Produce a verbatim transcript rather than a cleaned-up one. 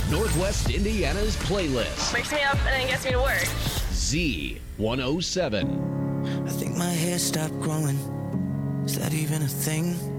Northwest Indiana's playlist. Wakes me up and then gets me to work. Z one oh seven. I think my hair stopped growing. Is that even a thing?